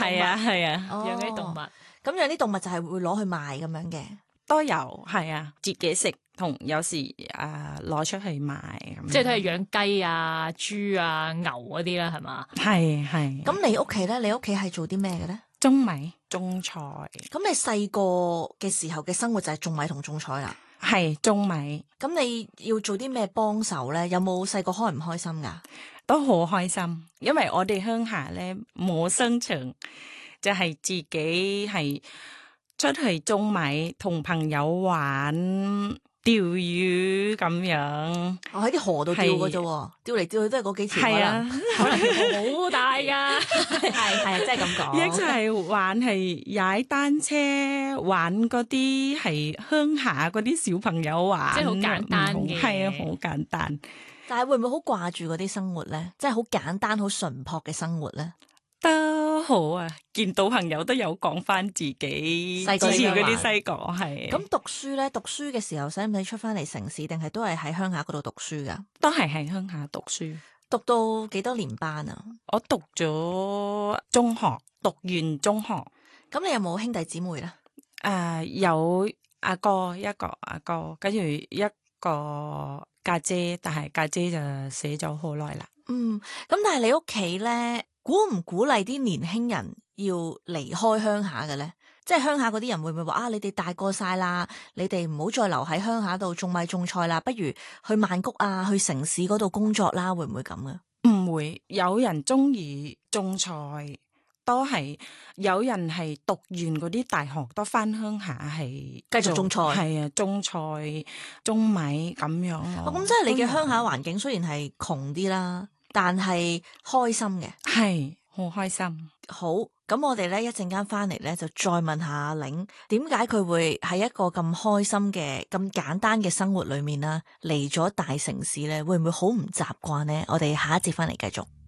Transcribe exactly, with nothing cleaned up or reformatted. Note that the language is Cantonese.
係啊係啊， 哦養啲動物。 咁養啲動物就係會攞去賣咁樣嘅。 都有係啊，自己食同有時啊攞出去賣咁。 即係都係養雞啊、豬啊、牛嗰啲啦，係嘛？ 係係。 咁你屋企咧？你屋企係做啲咩嘅咧？ 種米種菜。 咁你細個嘅時候嘅生活就係種米同種菜啦。 係種米。 咁你要做啲咩幫手咧？有冇細個開唔開心噶？ 都好開心，因為我哋鄉下咧冇商場，就係、是、自己係出去種米，同朋友玩釣魚咁樣。 我喺啲河度釣嘅啫，釣嚟釣去都係嗰幾條。 係啊， 可能好大噶， 係係啊，即係咁講。 一齊玩係踩單車，玩嗰啲係鄉下嗰啲小朋友玩， 即係好簡單嘅， 係啊，好簡單。 但係會唔會好掛住嗰啲生活咧？即係好簡單、好淳樸嘅生活咧？ 都好啊！見到朋友都有講翻自己細個之前嗰啲細個係。 咁讀書咧，讀書嘅時候使唔使出翻嚟城市，定係都係喺鄉下嗰度讀書噶？ 都係喺鄉下讀書。 讀到幾多年班啊？ 我讀咗中學，讀完中學。 咁你有冇兄弟姊妹咧？ 誒、呃，有阿哥一個阿哥，跟住一個家姐，但係家姐就死咗好耐啦。 嗯，咁但係你屋企咧，鼓唔鼓勵啲年輕人要離開鄉下嘅咧？即係鄉下嗰啲人會唔會話啊？你哋大個晒啦，你哋唔好再留喺鄉下度種米種菜啦，不如去曼谷啊，去城市嗰度工作啦，會唔會咁啊？ 唔會，有人中意種菜，都係有人係讀完嗰啲大學都翻鄉下係繼續種菜， 係啊，種菜種米咁樣咯。 咁、哦、即係你嘅鄉下環境雖然係窮啲啦，但係開心嘅， 係好開心。 好，咁我哋咧一陣間翻嚟咧就再問下阿玲，點解佢會喺一個咁開心嘅咁簡單嘅生活裏面啦，嚟咗大城市咧，會唔會好唔習慣呢？我哋下一節翻嚟繼續。